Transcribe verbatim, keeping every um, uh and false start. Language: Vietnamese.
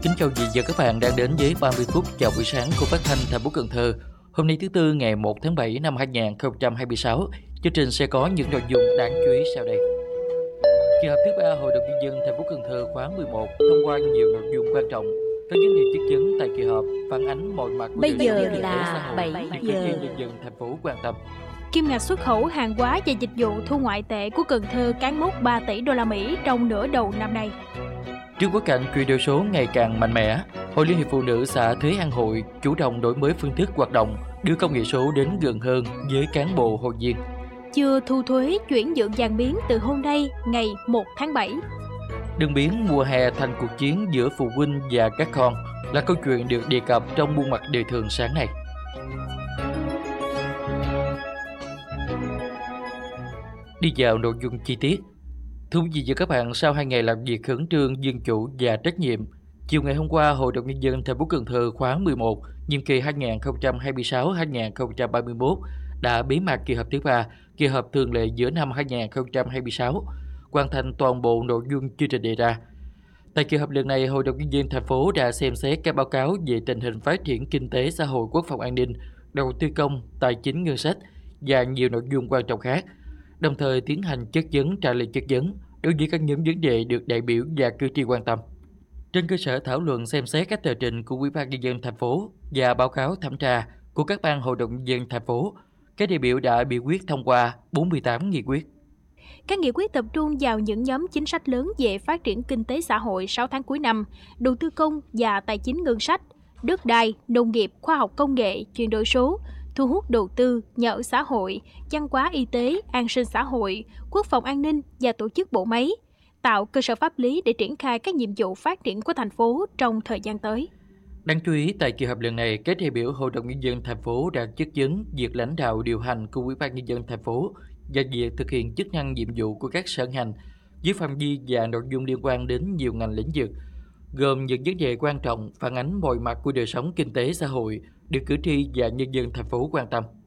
Kính chào quý vị và các bạn đang đến với ba mươi phút chào buổi sáng của phát thanh thành phố Cần Thơ. Hôm nay thứ Tư ngày một tháng bảy năm hai nghìn không trăm hai mươi sáu, chương trình sẽ có những nội dung đáng chú ý sau đây. Kỳ họp thứ ba Hội đồng nhân dân thành phố Cần Thơ khóa mười một thông qua nhiều nội dung quan trọng. Các vấn đề chất vấn tại kỳ họp phản ánh mọi mặt của Bây đời giờ sống kinh tế là xã hội bảy được cử giờ. tri nhân dân thành phố quan tâm. Kim ngạch xuất khẩu hàng hóa và dịch vụ thu ngoại tệ của Cần Thơ cán mốc ba tỷ đô la Mỹ trong nửa đầu năm nay. Trước bối cảnh chuyển đổi số ngày càng mạnh mẽ, Hội Liên hiệp Phụ nữ xã Thới An Hội chủ động đổi mới phương thức hoạt động, đưa công nghệ số đến gần hơn với cán bộ hội viên. Chưa thu thuế chuyển nhượng vàng miếng từ hôm nay ngày một tháng bảy. Đừng biến mùa hè thành cuộc chiến giữa phụ huynh và các con là câu chuyện được đề cập trong buôn mặt đời thường sáng nay. Đi vào nội dung chi tiết. Thưa quý vị và các bạn, sau hai ngày làm việc khẩn trương, dân chủ và trách nhiệm, chiều ngày hôm qua, Hội đồng nhân dân thành phố Cần Thơ khóa mười một, nhiệm kỳ hai nghìn không trăm hai mươi sáu đến hai nghìn không trăm ba mươi mốt đã bế mạc kỳ họp thứ ba, kỳ họp thường lệ giữa năm hai nghìn không trăm hai mươi sáu, hoàn thành toàn bộ nội dung chương trình đề ra. Tại kỳ họp lần này, Hội đồng nhân dân thành phố đã xem xét các báo cáo về tình hình phát triển kinh tế xã hội, quốc phòng an ninh, đầu tư công, tài chính ngân sách và nhiều nội dung quan trọng khác, đồng thời tiến hành chất vấn trả lời chất vấn đối với các nhóm vấn đề được đại biểu và cử tri quan tâm. Trên cơ sở thảo luận xem xét các tờ trình của Ủy ban nhân dân thành phố và báo cáo thẩm tra của các ban hội đồng nhân dân thành phố, các đại biểu đã biểu quyết thông qua bốn mươi tám nghị quyết. Các nghị quyết tập trung vào những nhóm chính sách lớn về phát triển kinh tế xã hội sáu tháng cuối năm, đầu tư công và tài chính ngân sách, đất đai, nông nghiệp, khoa học công nghệ, chuyển đổi số, thu hút đầu tư, nhà ở xã hội, văn hóa y tế, an sinh xã hội, quốc phòng an ninh và tổ chức bộ máy, tạo cơ sở pháp lý để triển khai các nhiệm vụ phát triển của thành phố trong thời gian tới. Đáng chú ý, tại kỳ họp lần này, các đại biểu Hội đồng nhân dân thành phố đã chất vấn việc lãnh đạo điều hành của Ủy ban nhân dân thành phố và việc thực hiện chức năng nhiệm vụ của các sở ngành với phạm vi và nội dung liên quan đến nhiều ngành lĩnh vực, gồm những vấn đề quan trọng phản ánh mọi mặt của đời sống kinh tế xã hội được cử tri và nhân dân thành phố quan tâm.